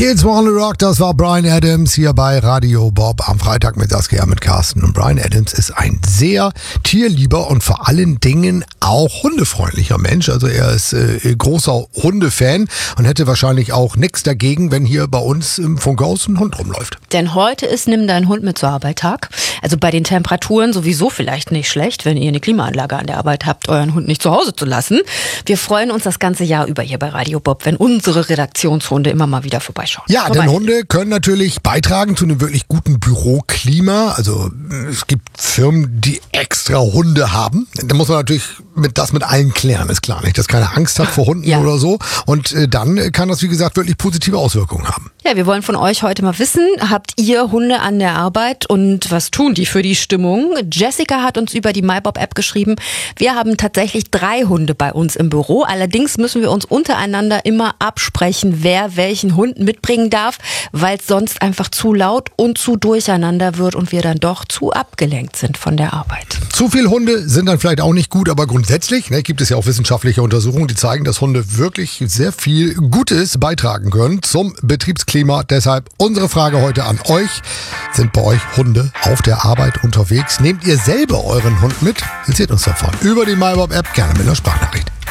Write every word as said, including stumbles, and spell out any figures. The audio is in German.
Kids Wanna Rock, das war Bryan Adams hier bei Radio Bob am Freitag mit Saskia mit Carsten. Und Bryan Adams ist ein sehr tierlieber und vor allen Dingen auch hundefreundlicher Mensch. Also er ist äh, großer Hundefan und hätte wahrscheinlich auch nichts dagegen, wenn hier bei uns im Funkhaus ein Hund rumläuft. Denn heute ist Nimm deinen Hund mit zur Arbeit Tag. Also bei den Temperaturen sowieso vielleicht nicht schlecht, wenn ihr eine Klimaanlage an der Arbeit habt, euren Hund nicht zu Hause zu lassen. Wir freuen uns das ganze Jahr über hier bei Radio Bob, wenn unsere Redaktionshunde immer mal wieder vorbeischauen. Ja, Vorbei. denn Hunde können natürlich beitragen zu einem wirklich guten Büroklima. Also es gibt Firmen, die extra Hunde haben. Da muss man natürlich mit, das mit allen klären, ist klar nicht, dass keiner Angst hat vor Hunden ja. oder so. Und äh, dann kann das, wie gesagt, wirklich positive Auswirkungen haben. Ja, wir wollen von euch heute mal wissen, habt ihr Hunde an der Arbeit und was tun die für die Stimmung? Jessica hat uns über die MyBob-App geschrieben, wir haben tatsächlich drei Hunde bei uns im Büro. Allerdings müssen wir uns untereinander immer absprechen, wer welchen Hund mitbringen darf, weil es sonst einfach zu laut und zu durcheinander wird und wir dann doch zu abgelenkt sind von der Arbeit. Zu viele Hunde sind dann vielleicht auch nicht gut, aber grundsätzlich ne, gibt es ja auch wissenschaftliche Untersuchungen, die zeigen, dass Hunde wirklich sehr viel Gutes beitragen können zum Betriebsklima. Deshalb unsere Frage heute an euch. Sind bei euch Hunde auf der Arbeit unterwegs? Nehmt ihr selber euren Hund mit? Erzählt uns davon über die MyBob-App, gerne mit einer Sprachnachricht.